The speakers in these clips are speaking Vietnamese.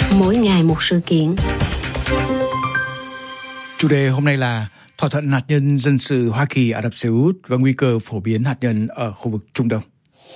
Mỗi ngày một sự kiện. Chủ đề hôm nay là thỏa thuận hạt nhân dân sự Hoa Kỳ Ả Rập Xê Út và nguy cơ phổ biến hạt nhân ở khu vực Trung Đông.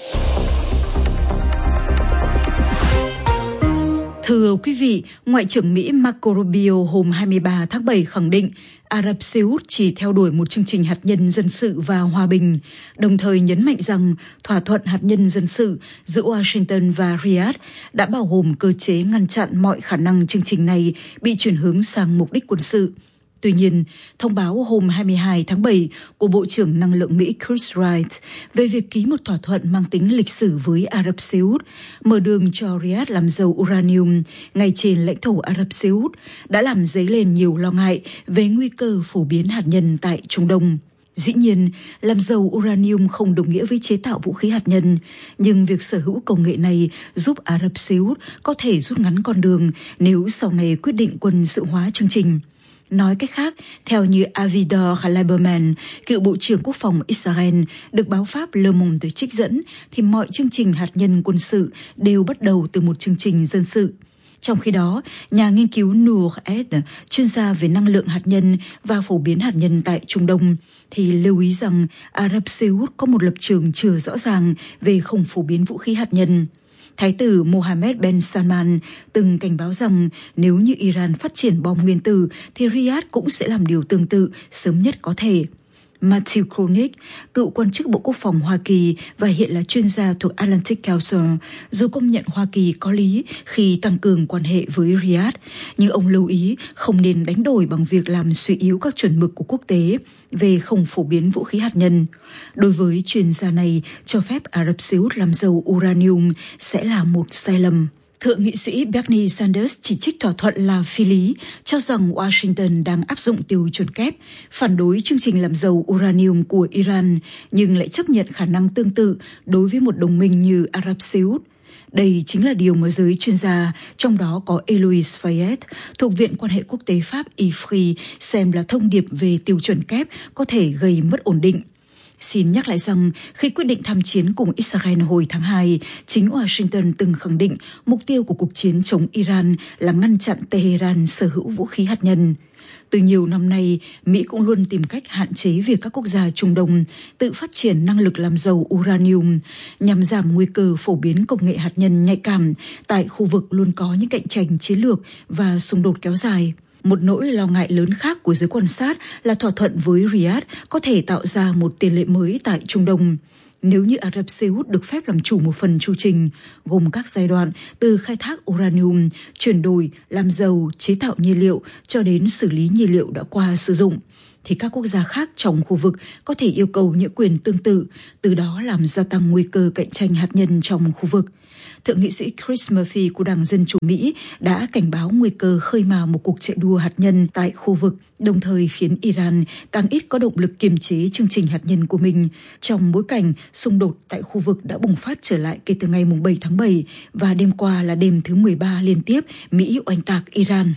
Thưa quý vị, Ngoại trưởng Mỹ Marco Rubio hôm 23 tháng 7 khẳng định Ả Rập Xê Út chỉ theo đuổi một chương trình hạt nhân dân sự và hòa bình, đồng thời nhấn mạnh rằng thỏa thuận hạt nhân dân sự giữa Washington và Riyadh đã bao gồm cơ chế ngăn chặn mọi khả năng chương trình này bị chuyển hướng sang mục đích quân sự. Tuy nhiên, thông báo hôm 22 tháng 7 của Bộ trưởng Năng lượng Mỹ Chris Wright về việc ký một thỏa thuận mang tính lịch sử với Ả Rập Xê Út, mở đường cho Riyadh làm giàu uranium ngay trên lãnh thổ Ả Rập Xê Út đã làm dấy lên nhiều lo ngại về nguy cơ phổ biến hạt nhân tại Trung Đông. Dĩ nhiên, làm giàu uranium không đồng nghĩa với chế tạo vũ khí hạt nhân, nhưng việc sở hữu công nghệ này giúp Ả Rập Xê Út có thể rút ngắn con đường nếu sau này quyết định quân sự hóa chương trình. Nói cách khác, theo như Avigdor Lieberman, cựu Bộ trưởng Quốc phòng Israel, được báo Pháp Le Monde trích dẫn, thì mọi chương trình hạt nhân quân sự đều bắt đầu từ một chương trình dân sự. Trong khi đó, nhà nghiên cứu Noor Ed, chuyên gia về năng lượng hạt nhân và phổ biến hạt nhân tại Trung Đông, thì lưu ý rằng Ả Rập Xê Út có một lập trường chưa rõ ràng về không phổ biến vũ khí hạt nhân. Thái tử Mohammed bin Salman từng cảnh báo rằng nếu như Iran phát triển bom nguyên tử thì Riyadh cũng sẽ làm điều tương tự sớm nhất có thể. Matthew Kronik, cựu quan chức Bộ Quốc phòng Hoa Kỳ và hiện là chuyên gia thuộc Atlantic Council, dù công nhận Hoa Kỳ có lý khi tăng cường quan hệ với Riyadh, nhưng ông lưu ý không nên đánh đổi bằng việc làm suy yếu các chuẩn mực của quốc tế về không phổ biến vũ khí hạt nhân. Đối với chuyên gia này, cho phép Ả Rập Xê Út làm giàu uranium sẽ là một sai lầm. Thượng nghị sĩ Bernie Sanders chỉ trích thỏa thuận là phi lý, cho rằng Washington đang áp dụng tiêu chuẩn kép, phản đối chương trình làm giàu uranium của Iran, nhưng lại chấp nhận khả năng tương tự đối với một đồng minh như Ả Rập Xê Út. Đây chính là điều mà giới chuyên gia, trong đó có Héloïse Fayet, thuộc Viện Quan hệ Quốc tế Pháp IFRI, xem là thông điệp về tiêu chuẩn kép có thể gây mất ổn định. Xin nhắc lại rằng, khi quyết định tham chiến cùng Israel hồi tháng 2, chính Washington từng khẳng định mục tiêu của cuộc chiến chống Iran là ngăn chặn Tehran sở hữu vũ khí hạt nhân. Từ nhiều năm nay, Mỹ cũng luôn tìm cách hạn chế việc các quốc gia Trung Đông tự phát triển năng lực làm giàu uranium nhằm giảm nguy cơ phổ biến công nghệ hạt nhân nhạy cảm tại khu vực luôn có những cạnh tranh chiến lược và xung đột kéo dài. Một nỗi lo ngại lớn khác của giới quan sát là thỏa thuận với Riyadh có thể tạo ra một tiền lệ mới tại Trung Đông. Nếu như Ả Rập Xê Út được phép làm chủ một phần chu trình, gồm các giai đoạn từ khai thác uranium, chuyển đổi, làm giàu, chế tạo nhiên liệu cho đến xử lý nhiên liệu đã qua sử dụng, thì các quốc gia khác trong khu vực có thể yêu cầu những quyền tương tự, từ đó làm gia tăng nguy cơ cạnh tranh hạt nhân trong khu vực. Thượng nghị sĩ Chris Murphy của Đảng Dân Chủ Mỹ đã cảnh báo nguy cơ khơi mào một cuộc chạy đua hạt nhân tại khu vực, đồng thời khiến Iran càng ít có động lực kiềm chế chương trình hạt nhân của mình, trong bối cảnh xung đột tại khu vực đã bùng phát trở lại kể từ ngày 7 tháng 7 và đêm qua là đêm thứ 13 liên tiếp Mỹ oanh tạc Iran.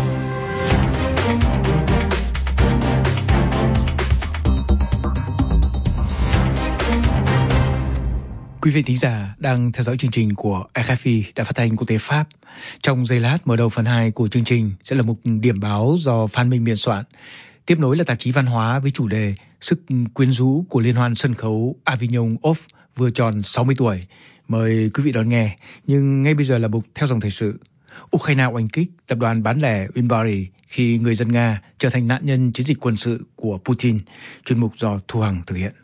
Quý vị thính giả đang theo dõi chương trình của RFI Đài Phát thanh Quốc tế Pháp. Trong giây lát mở đầu phần 2 của chương trình sẽ là một điểm báo do Phan Minh biên soạn. Tiếp nối là tạp chí văn hóa với chủ đề Sức quyến rũ của liên hoan sân khấu Avignon Off vừa tròn 60 tuổi. Mời quý vị đón nghe. Nhưng ngay bây giờ là mục theo dòng thời sự. Ukraine oanh kích tập đoàn bán lẻ Winbary khi người dân Nga trở thành nạn nhân chiến dịch quân sự của Putin. Chuyên mục do Thu Hằng thực hiện.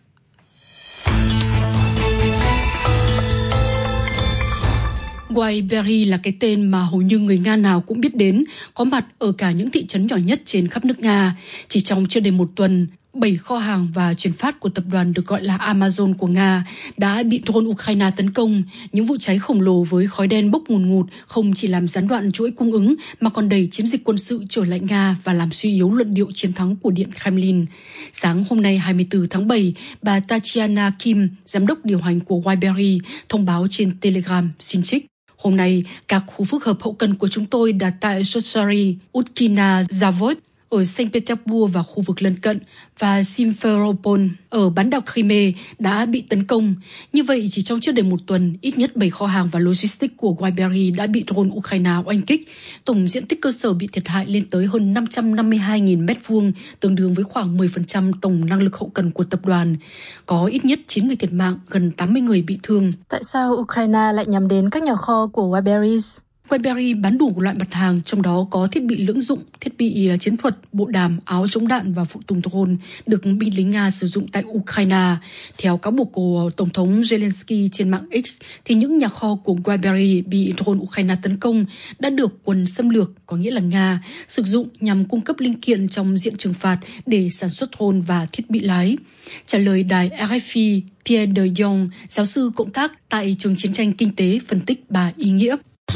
Winbary là cái tên mà hầu như người Nga nào cũng biết đến, có mặt ở cả những thị trấn nhỏ nhất trên khắp nước Nga. Chỉ trong chưa đầy một tuần, 7 kho hàng và chuyển phát của tập đoàn được gọi là Amazon của Nga đã bị drone Ukraine tấn công. Những vụ cháy khổng lồ với khói đen bốc ngùn ngụt không chỉ làm gián đoạn chuỗi cung ứng mà còn đẩy chiến dịch quân sự trở lại Nga và làm suy yếu luận điệu chiến thắng của Điện Kremlin. Sáng hôm nay 24 tháng 7, bà Tatiana Kim, giám đốc điều hành của Winbary, thông báo trên Telegram xin trích. Hôm nay, các khu phức hợp hậu cần của chúng tôi đặt tại Sotsari, Utkina, Zavod, ở Saint Petersburg và khu vực lân cận và Simferopol ở bán đảo Crimea đã bị tấn công. Như vậy, chỉ trong chưa đầy một tuần, ít nhất 7 kho hàng và logistics của Wildberries đã bị drone Ukraine oanh kích. Tổng diện tích cơ sở bị thiệt hại lên tới hơn 552.000 m2, tương đương với khoảng 10% tổng năng lực hậu cần của tập đoàn. Có ít nhất 9 người thiệt mạng, gần 80 người bị thương. Tại sao Ukraine lại nhắm đến các nhà kho của Wildberries? Wildberries bán đủ loại mặt hàng, trong đó có thiết bị lưỡng dụng, thiết bị chiến thuật, bộ đàm, áo chống đạn và phụ tùng drone được binh lính Nga sử dụng tại Ukraine. Theo cáo buộc của Tổng thống Zelensky trên mạng X, thì những nhà kho của Wildberries bị drone Ukraine tấn công đã được quân xâm lược, có nghĩa là Nga, sử dụng nhằm cung cấp linh kiện trong diện trừng phạt để sản xuất drone và thiết bị lái. Trả lời đài RFI, Pierre de Jong, giáo sư cộng tác tại trường chiến tranh kinh tế, phân tích bà ý nghĩa.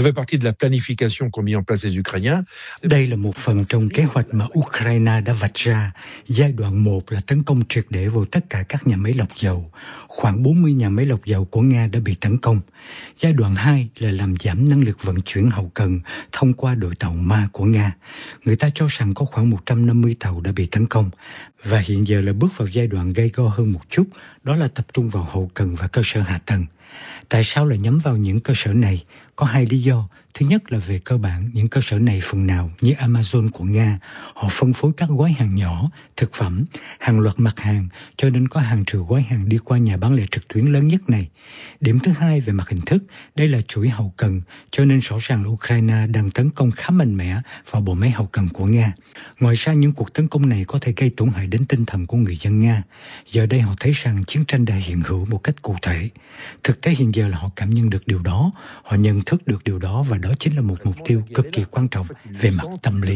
Đây là một phần trong kế hoạch mà Ukraine đã vạch ra. Giai đoạn 1 là tấn công triệt để vào tất cả các nhà máy lọc dầu. Khoảng 40 nhà máy lọc dầu của Nga đã bị tấn công. Giai đoạn 2 là làm giảm năng lực vận chuyển hậu cần thông qua đội tàu Ma của Nga. Người ta cho rằng có khoảng 150 tàu đã bị tấn công. Và hiện giờ là bước vào giai đoạn gay go hơn một chút, đó là tập trung vào hậu cần và cơ sở hạ tầng. Tại sao lại nhắm vào những cơ sở này? Có hai lý do. Thứ nhất là về cơ bản, những cơ sở này phần nào như Amazon của Nga, họ phân phối các gói hàng nhỏ, thực phẩm, hàng loạt mặt hàng, cho nên có hàng triệu gói hàng đi qua nhà bán lẻ trực tuyến lớn nhất này. Điểm thứ hai về mặt hình thức, đây là chuỗi hậu cần, cho nên rõ ràng là Ukraine đang tấn công khá mạnh mẽ vào bộ máy hậu cần của Nga. Ngoài ra, những cuộc tấn công này có thể gây tổn hại đến tinh thần của người dân Nga. Giờ đây họ thấy rằng chiến tranh đã hiện hữu một cách cụ thể. Thực tế hiện giờ là họ cảm nhận được điều đó, họ nhận thức được điều đó và đó chính là một mục tiêu cực kỳ quan trọng về mặt tâm lý.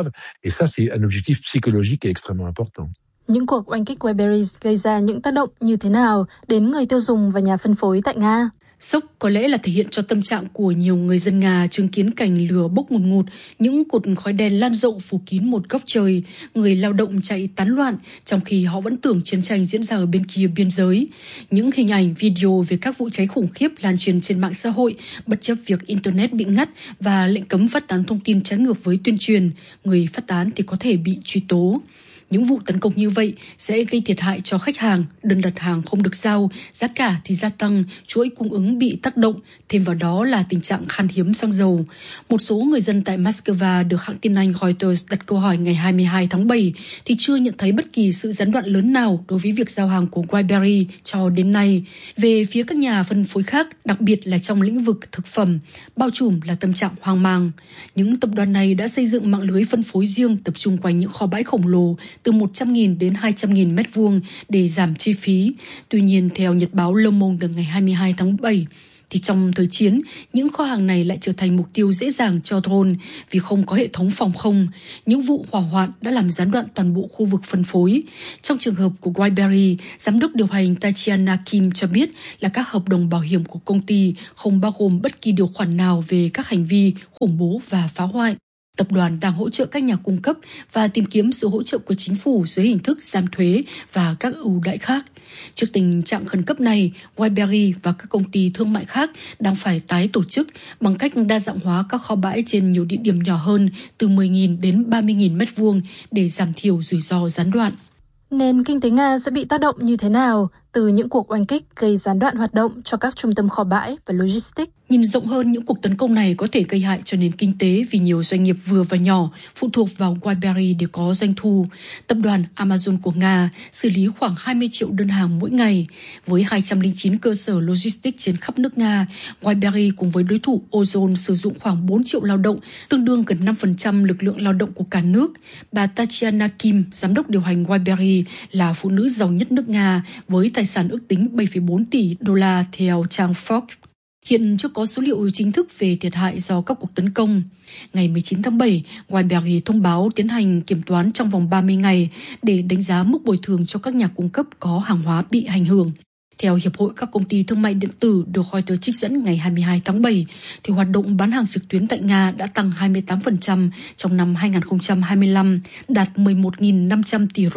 Những cuộc oanh kích Wildberries gây ra những tác động như thế nào đến người tiêu dùng và nhà phân phối tại Nga? Sốc có lẽ là thể hiện cho tâm trạng của nhiều người dân Nga chứng kiến cảnh lửa bốc ngùn ngụt, những cột khói đen lan rộng phủ kín một góc trời, người lao động chạy tán loạn trong khi họ vẫn tưởng chiến tranh diễn ra ở bên kia biên giới. Những hình ảnh, video về các vụ cháy khủng khiếp lan truyền trên mạng xã hội, bất chấp việc Internet bị ngắt và lệnh cấm phát tán thông tin trái ngược với tuyên truyền, người phát tán thì có thể bị truy tố. Những vụ tấn công như vậy sẽ gây thiệt hại cho khách hàng, đơn đặt hàng không được giao, giá cả thì gia tăng, chuỗi cung ứng bị tác động, thêm vào đó là tình trạng khan hiếm xăng dầu. Một số người dân tại Moscow được hãng tin Anh Reuters đặt câu hỏi ngày 22 tháng 7 thì chưa nhận thấy bất kỳ sự gián đoạn lớn nào đối với việc giao hàng của Wildberries cho đến nay. Về phía các nhà phân phối khác, đặc biệt là trong lĩnh vực thực phẩm, bao trùm là tâm trạng hoang mang. Những tập đoàn này đã xây dựng mạng lưới phân phối riêng tập trung quanh những kho bãi khổng lồ từ 100.000 đến 200.000 m2 để giảm chi phí. Tuy nhiên, theo Nhật báo Le Monde ngày 22 tháng 7, thì trong thời chiến, những kho hàng này lại trở thành mục tiêu dễ dàng cho drone vì không có hệ thống phòng không. Những vụ hỏa hoạn đã làm gián đoạn toàn bộ khu vực phân phối. Trong trường hợp của Wildberries, giám đốc điều hành Tatiana Kim cho biết là các hợp đồng bảo hiểm của công ty không bao gồm bất kỳ điều khoản nào về các hành vi khủng bố và phá hoại. Tập đoàn đang hỗ trợ các nhà cung cấp và tìm kiếm sự hỗ trợ của chính phủ dưới hình thức giảm thuế và các ưu đãi khác. Trước tình trạng khẩn cấp này, Wildberries và các công ty thương mại khác đang phải tái tổ chức bằng cách đa dạng hóa các kho bãi trên nhiều địa điểm nhỏ hơn từ 10.000 đến 30.000 m2 để giảm thiểu rủi ro gián đoạn. Nền kinh tế Nga sẽ bị tác động như thế nào từ những cuộc oanh kích gây gián đoạn hoạt động cho các trung tâm kho bãi và logistics? Nhìn rộng hơn, những cuộc tấn công này có thể gây hại cho nền kinh tế vì nhiều doanh nghiệp vừa và nhỏ phụ thuộc vào Wildberries để có doanh thu. Tập đoàn Amazon của Nga xử lý khoảng 20 triệu đơn hàng mỗi ngày. Với 209 cơ sở logistics trên khắp nước Nga, Wildberries cùng với đối thủ Ozon sử dụng khoảng 4 triệu lao động, tương đương gần 5% lực lượng lao động của cả nước. Bà Tatiana Kim, giám đốc điều hành Wildberries, là phụ nữ giàu nhất nước Nga với tài sản ước tính 7,4 tỷ đô la theo trang Forbes. Hiện chưa có số liệu chính thức về thiệt hại do các cuộc tấn công. Ngày 19 tháng 7, Wildberries thông báo tiến hành kiểm toán trong vòng 30 ngày để đánh giá mức bồi thường cho các nhà cung cấp có hàng hóa bị ảnh hưởng. Theo Hiệp hội các công ty thương mại điện tử được Reuters trích dẫn ngày 22 tháng 7, thì hoạt động bán hàng trực tuyến tại Nga đã tăng 28% trong năm 2025, đạt 11.500 tỷ rúp,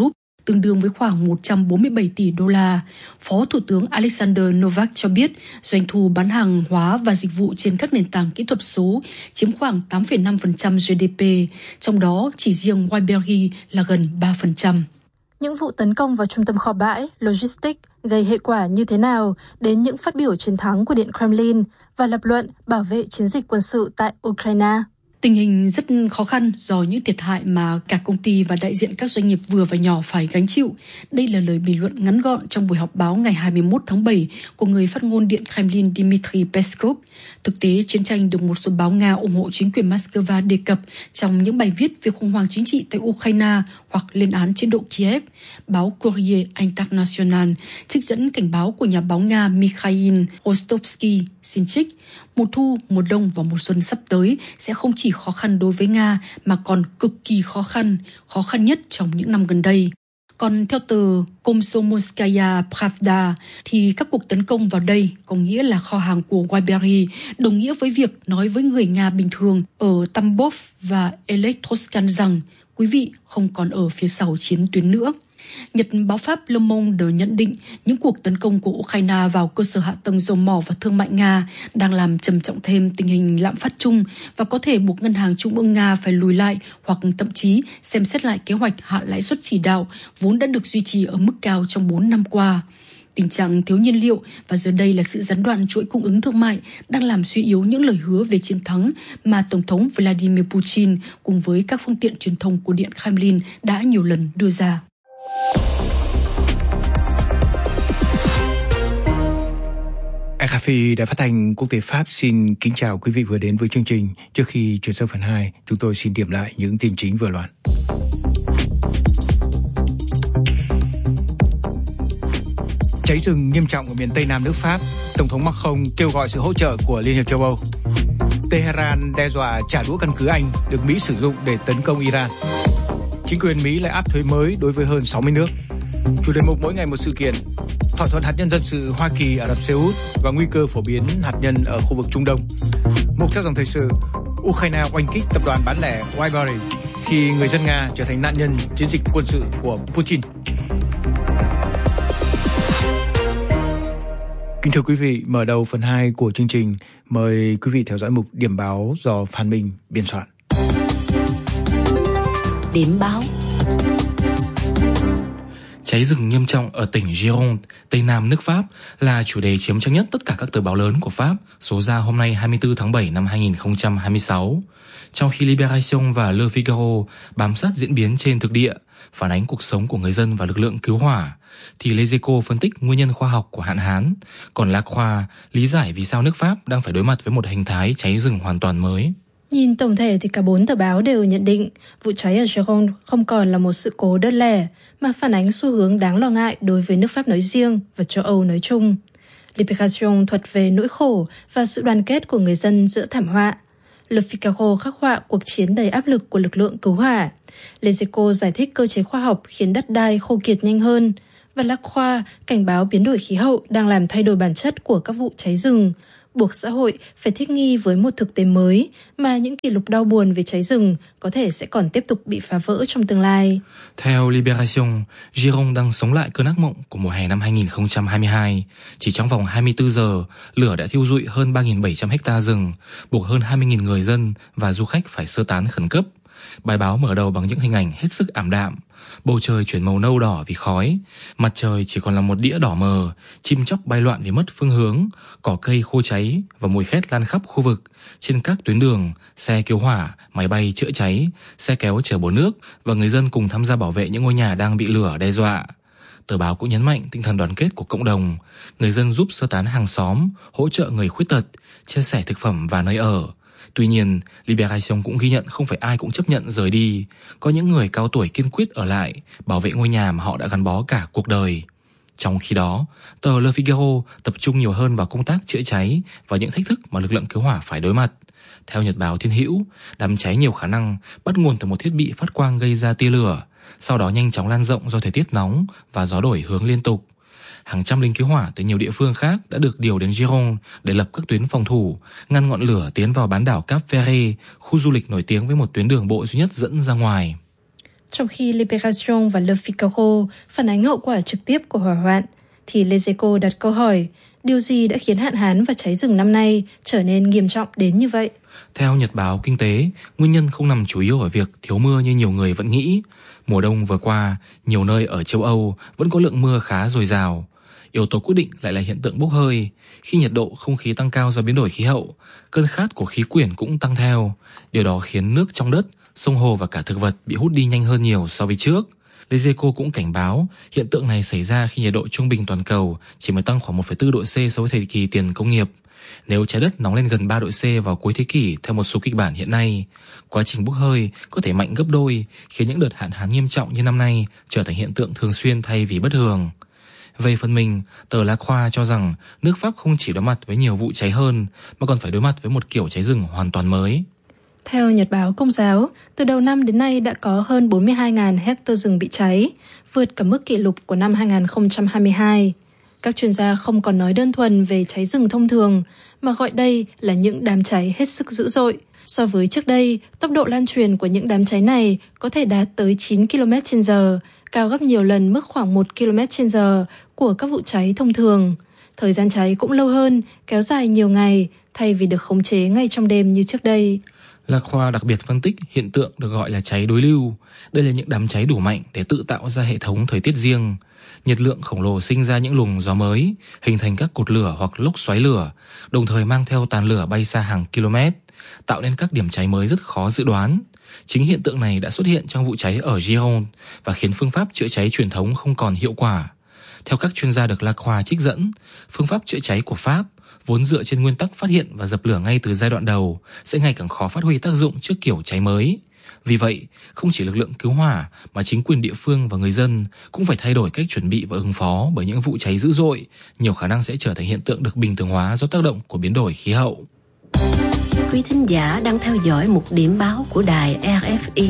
tương đương với khoảng 147 tỷ đô la. Phó Thủ tướng Alexander Novak cho biết doanh thu bán hàng hóa và dịch vụ trên các nền tảng kỹ thuật số chiếm khoảng 8,5% GDP, trong đó chỉ riêng Wildberry là gần 3%. Những vụ tấn công vào trung tâm kho bãi, logistics gây hệ quả như thế nào đến những phát biểu chiến thắng của Điện Kremlin và lập luận bảo vệ chiến dịch quân sự tại Ukraine? Tình hình rất khó khăn do những thiệt hại mà cả công ty và đại diện các doanh nghiệp vừa và nhỏ phải gánh chịu. Đây là lời bình luận ngắn gọn trong buổi họp báo ngày 21 tháng 7 của người phát ngôn Điện Kremlin Dmitry Peskov. Thực tế, chiến tranh được một số báo Nga ủng hộ chính quyền Moscow đề cập trong những bài viết về khủng hoảng chính trị tại Ukraine hoặc lên án chế độ Kiev. Báo Courier International trích dẫn cảnh báo của nhà báo Nga Mikhail Rostovsky xin trích: mùa thu, mùa đông và mùa xuân sắp tới sẽ không chỉ khó khăn đối với Nga mà còn cực kỳ khó khăn nhất trong những năm gần đây. Còn theo tờ Komsomolskaya Pravda thì các cuộc tấn công vào đây có nghĩa là kho hàng của Wildberry, đồng nghĩa với việc nói với người Nga bình thường ở Tambov và Elektroskan rằng quý vị không còn ở phía sau chiến tuyến nữa. Nhật báo Pháp Le Monde nhận định những cuộc tấn công của Ukraine vào cơ sở hạ tầng dầu mỏ và thương mại Nga đang làm trầm trọng thêm tình hình lạm phát chung và có thể buộc Ngân hàng Trung ương Nga phải lùi lại hoặc thậm chí xem xét lại kế hoạch hạ lãi suất chỉ đạo vốn đã được duy trì ở mức cao trong 4 năm qua. Tình trạng thiếu nhiên liệu và giờ đây là sự gián đoạn chuỗi cung ứng thương mại đang làm suy yếu những lời hứa về chiến thắng mà Tổng thống Vladimir Putin cùng với các phương tiện truyền thông của Điện Kremlin đã nhiều lần đưa ra. RFI Đài Phát thanh Quốc tế Pháp xin kính chào quý vị vừa đến với chương trình. Trước khi chuyển sang phần 2, chúng tôi xin điểm lại những tin chính vừa loạt. Cháy rừng nghiêm trọng ở miền Tây Nam nước Pháp, Tổng thống Macron kêu gọi sự hỗ trợ của Liên hiệp châu Âu. Tehran đe dọa trả đũa căn cứ Anh được Mỹ sử dụng để tấn công Iran. Chính quyền Mỹ lại áp thuế mới đối với hơn 60 nước. Chủ đề mục mỗi ngày một sự kiện, thỏa thuận hạt nhân dân sự Hoa Kỳ Ả Rập Xê Út và nguy cơ phổ biến hạt nhân ở khu vực Trung Đông. Mục theo dòng thời sự, Ukraine oanh kích tập đoàn bán lẻ Wildberry khi người dân Nga trở thành nạn nhân chiến dịch quân sự của Putin. Kính thưa quý vị, mở đầu phần 2 của chương trình, mời quý vị theo dõi mục điểm báo do Phan Minh biên soạn. Điểm báo. Cháy rừng nghiêm trọng ở tỉnh Gironde, Tây Nam nước Pháp là chủ đề chiếm trang nhất tất cả các tờ báo lớn của Pháp, số ra hôm nay 24 tháng 7 năm 2026. Trong khi Libération và Le Figaro bám sát diễn biến trên thực địa, phản ánh cuộc sống của người dân và lực lượng cứu hỏa, thì Les Echos phân tích nguyên nhân khoa học của hạn hán, còn La Croix lý giải vì sao nước Pháp đang phải đối mặt với một hình thái cháy rừng hoàn toàn mới. Nhìn tổng thể thì cả 4 tờ báo đều nhận định vụ cháy ở Gironde không còn là một sự cố đơn lẻ, mà phản ánh xu hướng đáng lo ngại đối với nước Pháp nói riêng và châu Âu nói chung. Libération thuật về nỗi khổ và sự đoàn kết của người dân giữa thảm họa. Le Figaro khắc họa cuộc chiến đầy áp lực của lực lượng cứu hỏa. Les Echos giải thích cơ chế khoa học khiến đất đai khô kiệt nhanh hơn. Và La Croix cảnh báo biến đổi khí hậu đang làm thay đổi bản chất của các vụ cháy rừng, buộc xã hội phải thích nghi với một thực tế mới mà những kỷ lục đau buồn về cháy rừng có thể sẽ còn tiếp tục bị phá vỡ trong tương lai. Theo Libération, Gironde đang sống lại cơn ác mộng của mùa hè năm 2022. Chỉ trong vòng 24 giờ, lửa đã thiêu rụi hơn 3.700 hectare rừng, buộc hơn 20.000 người dân và du khách phải sơ tán khẩn cấp. Bài báo mở đầu bằng những hình ảnh hết sức ảm đạm. Bầu trời chuyển màu nâu đỏ vì khói, mặt trời chỉ còn là một đĩa đỏ mờ, chim chóc bay loạn vì mất phương hướng, cỏ cây khô cháy và mùi khét lan khắp khu vực. Trên các tuyến đường, xe cứu hỏa, máy bay chữa cháy, xe kéo chở bồn nước và người dân cùng tham gia bảo vệ những ngôi nhà đang bị lửa đe dọa. Tờ báo cũng nhấn mạnh tinh thần đoàn kết của cộng đồng, người dân giúp sơ tán hàng xóm, hỗ trợ người khuyết tật, chia sẻ thực phẩm và nơi ở. Tuy nhiên, Libération cũng ghi nhận không phải ai cũng chấp nhận rời đi. Có những người cao tuổi kiên quyết ở lại, bảo vệ ngôi nhà mà họ đã gắn bó cả cuộc đời. Trong khi đó, tờ Le Figaro tập trung nhiều hơn vào công tác chữa cháy và những thách thức mà lực lượng cứu hỏa phải đối mặt. Theo nhật báo Thiên Hữu, đám cháy nhiều khả năng bắt nguồn từ một thiết bị phát quang gây ra tia lửa, sau đó nhanh chóng lan rộng do thời tiết nóng và gió đổi hướng liên tục. Hàng trăm lính cứu hỏa từ nhiều địa phương khác đã được điều đến Gironde để lập các tuyến phòng thủ, ngăn ngọn lửa tiến vào bán đảo Cap Ferret, khu du lịch nổi tiếng với một tuyến đường bộ duy nhất dẫn ra ngoài. Trong khi Libération và Le Figaro phản ánh hậu quả trực tiếp của hỏa hoạn, thì Les Echos đặt câu hỏi điều gì đã khiến hạn hán và cháy rừng năm nay trở nên nghiêm trọng đến như vậy? Theo Nhật báo Kinh tế, nguyên nhân không nằm chủ yếu ở việc thiếu mưa như nhiều người vẫn nghĩ. Mùa đông vừa qua, nhiều nơi ở châu Âu vẫn có lượng mưa khá dồi dào. Yếu tố quyết định lại là hiện tượng bốc hơi. Khi nhiệt độ không khí tăng cao do biến đổi khí hậu, cơn khát của khí quyển cũng tăng theo. Điều đó khiến nước trong đất, sông hồ và cả thực vật bị hút đi nhanh hơn nhiều so với trước. Les Echos cũng cảnh báo hiện tượng này xảy ra khi nhiệt độ trung bình toàn cầu chỉ mới tăng khoảng 1,4 độ C so với thời kỳ tiền công nghiệp. Nếu trái đất nóng lên gần 3 độ C vào cuối thế kỷ theo một số kịch bản hiện nay, quá trình bốc hơi có thể mạnh gấp đôi, khiến những đợt hạn hán nghiêm trọng như năm nay trở thành hiện tượng thường xuyên thay vì bất thường. Về phần mình, tờ La Croix cho rằng nước Pháp không chỉ đối mặt với nhiều vụ cháy hơn, mà còn phải đối mặt với một kiểu cháy rừng hoàn toàn mới. Theo Nhật báo Công giáo, từ đầu năm đến nay đã có hơn 42.000 hectare rừng bị cháy, vượt cả mức kỷ lục của năm 2022. Các chuyên gia không còn nói đơn thuần về cháy rừng thông thường, mà gọi đây là những đám cháy hết sức dữ dội. So với trước đây, tốc độ lan truyền của những đám cháy này có thể đạt tới 9 km/h, cao gấp nhiều lần mức khoảng 1 km/h của các vụ cháy thông thường. Thời gian cháy cũng lâu hơn, kéo dài nhiều ngày, thay vì được khống chế ngay trong đêm như trước đây. La Croix đặc biệt phân tích hiện tượng được gọi là cháy đối lưu. Đây là những đám cháy đủ mạnh để tự tạo ra hệ thống thời tiết riêng. Nhiệt lượng khổng lồ sinh ra những luồng gió mới, hình thành các cột lửa hoặc lốc xoáy lửa, đồng thời mang theo tàn lửa bay xa hàng km, tạo nên các điểm cháy mới rất khó dự đoán. Chính hiện tượng này đã xuất hiện trong vụ cháy ở Gironde và khiến phương pháp chữa cháy truyền thống không còn hiệu quả. Theo các chuyên gia được La Croix trích dẫn, phương pháp chữa cháy của Pháp, vốn dựa trên nguyên tắc phát hiện và dập lửa ngay từ giai đoạn đầu, sẽ ngày càng khó phát huy tác dụng trước kiểu cháy mới. Vì vậy, không chỉ lực lượng cứu hỏa mà chính quyền địa phương và người dân cũng phải thay đổi cách chuẩn bị và ứng phó, bởi những vụ cháy dữ dội nhiều khả năng sẽ trở thành hiện tượng được bình thường hóa do tác động của biến đổi khí hậu. Quý thính giả đang theo dõi một điểm báo của đài RFI.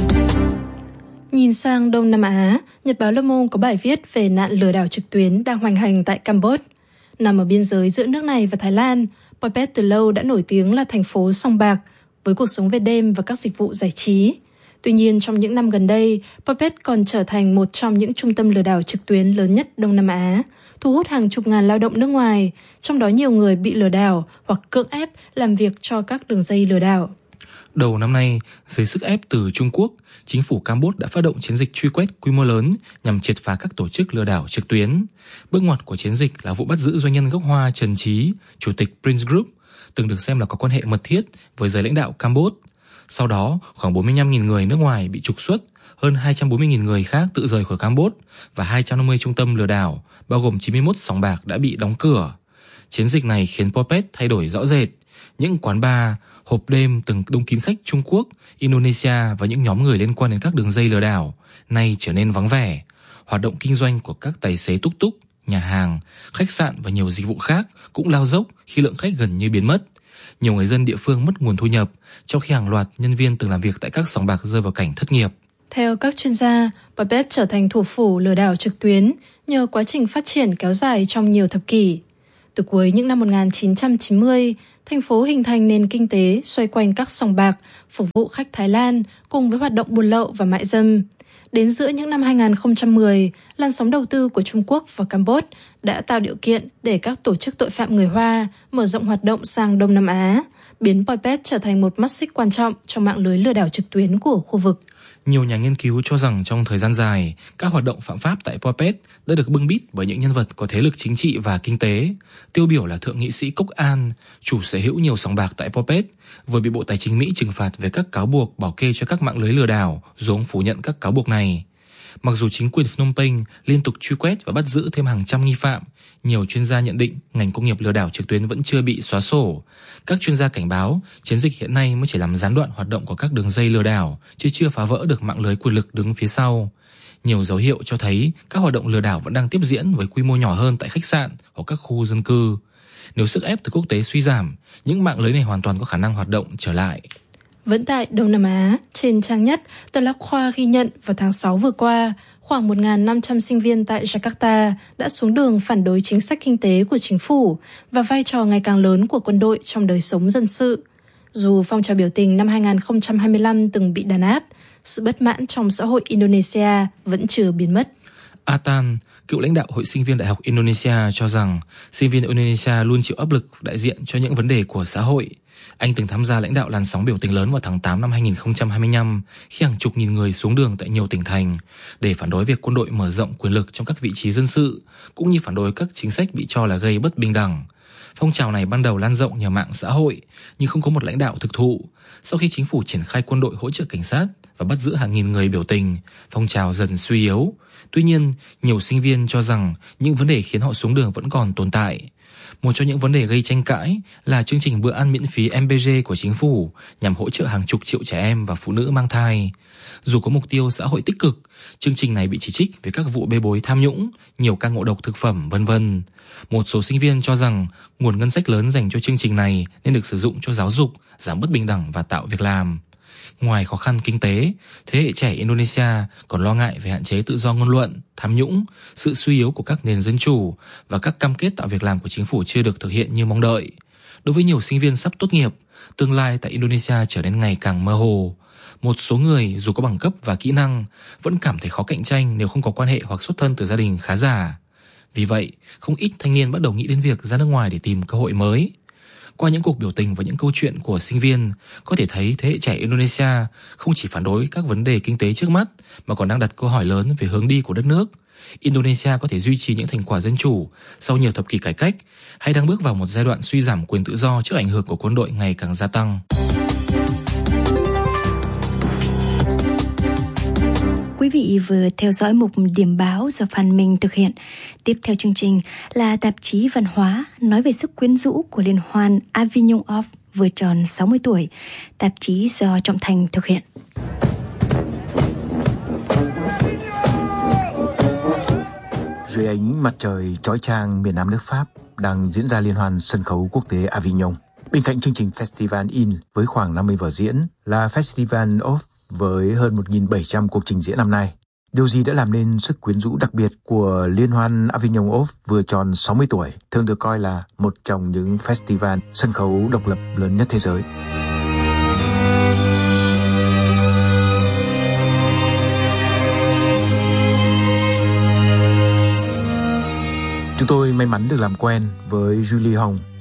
Nhìn sang Đông Nam Á, Nhật báo Le Monde có bài viết về nạn lừa đảo trực tuyến đang hoành hành tại Campuchia. Nằm ở biên giới giữa nước này và Thái Lan, Phuket từ lâu đã nổi tiếng là thành phố sòng bạc, với cuộc sống về đêm và các dịch vụ giải trí. Tuy nhiên, trong những năm gần đây, Phuket còn trở thành một trong những trung tâm lừa đảo trực tuyến lớn nhất Đông Nam Á, thu hút hàng chục ngàn lao động nước ngoài, trong đó nhiều người bị lừa đảo hoặc cưỡng ép làm việc cho các đường dây lừa đảo. Đầu năm nay, dưới sức ép từ Trung Quốc, chính phủ Campuchia đã phát động chiến dịch truy quét quy mô lớn nhằm triệt phá các tổ chức lừa đảo trực tuyến. Bước ngoặt của chiến dịch là vụ bắt giữ doanh nhân gốc Hoa Trần Trí, chủ tịch Prince Group, từng được xem là có quan hệ mật thiết với giới lãnh đạo Campuchia. Sau đó, khoảng 45.000 người nước ngoài bị trục xuất, hơn 240.000 người khác tự rời khỏi Campuchia và 250 trung tâm lừa đảo, bao gồm 91 sòng bạc đã bị đóng cửa. Chiến dịch này khiến Phuket thay đổi rõ rệt. Những quán bar, hộp đêm từng đông kín khách Trung Quốc, Indonesia và những nhóm người liên quan đến các đường dây lừa đảo nay trở nên vắng vẻ. Hoạt động kinh doanh của các tài xế túc túc, nhà hàng, khách sạn và nhiều dịch vụ khác cũng lao dốc khi lượng khách gần như biến mất. Nhiều người dân địa phương mất nguồn thu nhập, trong khi hàng loạt nhân viên từng làm việc tại các sòng bạc rơi vào cảnh thất nghiệp. Theo các chuyên gia, Phuket trở thành thủ phủ lừa đảo trực tuyến nhờ quá trình phát triển kéo dài trong nhiều thập kỷ. Từ cuối những năm 1990, thành phố hình thành nền kinh tế xoay quanh các sòng bạc, phục vụ khách Thái Lan cùng với hoạt động buôn lậu và mại dâm. Đến giữa những năm 2010, làn sóng đầu tư của Trung Quốc và Campuchia đã tạo điều kiện để các tổ chức tội phạm người Hoa mở rộng hoạt động sang Đông Nam Á, biến Phuket trở thành một mắt xích quan trọng trong mạng lưới lừa đảo trực tuyến của khu vực. Nhiều nhà nghiên cứu cho rằng trong thời gian dài, các hoạt động phạm pháp tại Phuket đã được bưng bít bởi những nhân vật có thế lực chính trị và kinh tế. Tiêu biểu là thượng nghị sĩ Cốc An, chủ sở hữu nhiều sòng bạc tại Phuket, vừa bị Bộ Tài chính Mỹ trừng phạt về các cáo buộc bảo kê cho các mạng lưới lừa đảo, dù ông phủ nhận các cáo buộc này. Mặc dù chính quyền Phnom Penh liên tục truy quét và bắt giữ thêm hàng trăm nghi phạm, nhiều chuyên gia nhận định ngành công nghiệp lừa đảo trực tuyến vẫn chưa bị xóa sổ. Các chuyên gia cảnh báo chiến dịch hiện nay mới chỉ làm gián đoạn hoạt động của các đường dây lừa đảo, chứ chưa phá vỡ được mạng lưới quyền lực đứng phía sau. Nhiều dấu hiệu cho thấy các hoạt động lừa đảo vẫn đang tiếp diễn với quy mô nhỏ hơn tại khách sạn hoặc các khu dân cư. Nếu sức ép từ quốc tế suy giảm, những mạng lưới này hoàn toàn có khả năng hoạt động trở lại. Vẫn tại Đông Nam Á, trên trang nhất, tờ La Croix ghi nhận vào tháng 6 vừa qua, khoảng 1.500 sinh viên tại Jakarta đã xuống đường phản đối chính sách kinh tế của chính phủ và vai trò ngày càng lớn của quân đội trong đời sống dân sự. Dù phong trào biểu tình năm 2025 từng bị đàn áp, sự bất mãn trong xã hội Indonesia vẫn chưa biến mất. Atan, cựu lãnh đạo Hội sinh viên Đại học Indonesia cho rằng sinh viên Indonesia luôn chịu áp lực đại diện cho những vấn đề của xã hội. Anh từng tham gia lãnh đạo làn sóng biểu tình lớn vào tháng 8 năm 2025 khi hàng chục nghìn người xuống đường tại nhiều tỉnh thành để phản đối việc quân đội mở rộng quyền lực trong các vị trí dân sự, cũng như phản đối các chính sách bị cho là gây bất bình đẳng. Phong trào này ban đầu lan rộng nhờ mạng xã hội nhưng không có một lãnh đạo thực thụ. Sau khi chính phủ triển khai quân đội hỗ trợ cảnh sát và bắt giữ hàng nghìn người biểu tình, phong trào dần suy yếu. Tuy nhiên, nhiều sinh viên cho rằng những vấn đề khiến họ xuống đường vẫn còn tồn tại. Một trong những vấn đề gây tranh cãi là chương trình bữa ăn miễn phí MBG của chính phủ nhằm hỗ trợ hàng chục triệu trẻ em và phụ nữ mang thai. Dù có mục tiêu xã hội tích cực, chương trình này bị chỉ trích về các vụ bê bối tham nhũng, nhiều ca ngộ độc thực phẩm, v.v. Một số sinh viên cho rằng nguồn ngân sách lớn dành cho chương trình này nên được sử dụng cho giáo dục, giảm bất bình đẳng và tạo việc làm. Ngoài khó khăn kinh tế, thế hệ trẻ Indonesia còn lo ngại về hạn chế tự do ngôn luận, tham nhũng, sự suy yếu của các nền dân chủ và các cam kết tạo việc làm của chính phủ chưa được thực hiện như mong đợi. Đối với nhiều sinh viên sắp tốt nghiệp, tương lai tại Indonesia trở nên ngày càng mơ hồ. Một số người dù có bằng cấp và kỹ năng vẫn cảm thấy khó cạnh tranh nếu không có quan hệ hoặc xuất thân từ gia đình khá giả. Vì vậy, không ít thanh niên bắt đầu nghĩ đến việc ra nước ngoài để tìm cơ hội mới. Qua những cuộc biểu tình và những câu chuyện của sinh viên, có thể thấy thế hệ trẻ Indonesia không chỉ phản đối các vấn đề kinh tế trước mắt mà còn đang đặt câu hỏi lớn về hướng đi của đất nước. Indonesia có thể duy trì những thành quả dân chủ sau nhiều thập kỷ cải cách hay đang bước vào một giai đoạn suy giảm quyền tự do trước ảnh hưởng của quân đội ngày càng gia tăng. Quý vị vừa theo dõi mục điểm báo do Phan Minh thực hiện. Tiếp theo chương trình là tạp chí văn hóa nói về sức quyến rũ của liên hoan Avignon Off vừa tròn 60 tuổi. Tạp chí do Trọng Thành thực hiện. Dưới ánh mặt trời chói chang miền Nam nước Pháp đang diễn ra liên hoan sân khấu quốc tế Avignon. Bên cạnh chương trình Festival In với khoảng 50 vở diễn là Festival Off với hơn 1.700 cuộc trình diễn năm nay. Điều gì đã làm nên sức quyến rũ đặc biệt của liên hoan Avignon Off vừa tròn 60 tuổi, thường được coi là một trong những festival sân khấu độc lập lớn nhất thế giới? Chúng tôi may mắn được làm quen với Julie Hồng,